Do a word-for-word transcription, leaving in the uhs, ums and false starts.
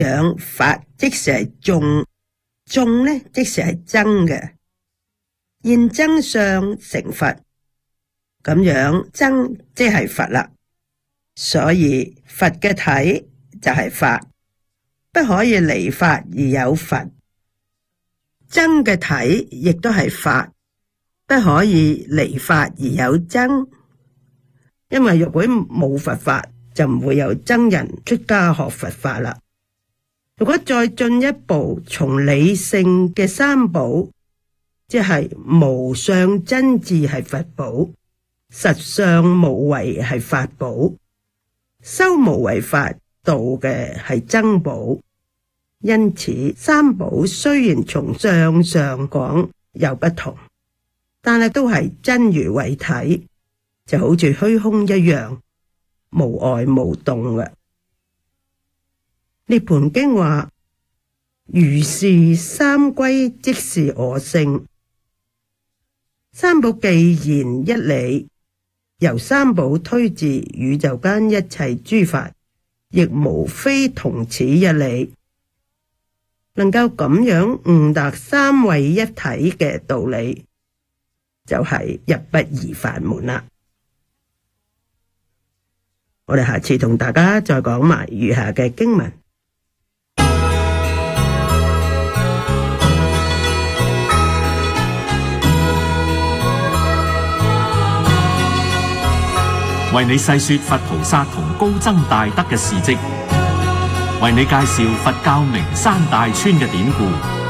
樣法即是係眾，眾呢即是係僧嘅，現僧相成佛，咁樣僧即係佛啦。所以佛嘅體就係法，不可以離法而有佛；僧嘅體亦都係法，不可以離法而有僧。因為若果冇佛法，就唔會有僧人出家學佛法啦。如果再進一步，從理性嘅三寶，即係無相真智係佛寶，實相無為係法寶，修無為法道嘅係僧寶。因此三寶雖然從相上講有不同，但係都係真如為體，就好似虛空一樣，無礙無動嘅。涅槃經話，如是三歸即是我性。三寶既然一理，由三寶推至宇宙間一切諸法，亦無非同此一理。能夠咁樣悟達三位一體嘅道理，就係入不二法門啦。我哋下次同大家再講埋餘下嘅經文。 為你細說佛菩薩同高僧大德嘅事跡，為你介紹佛教名山大川嘅典故，